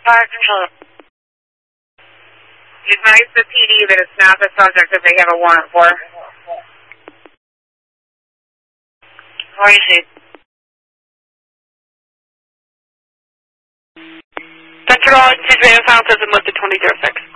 Fire control. Advise the PD that it's not the subject that they have a warrant for. What do you see? Central, please remain on silent as with the 2006.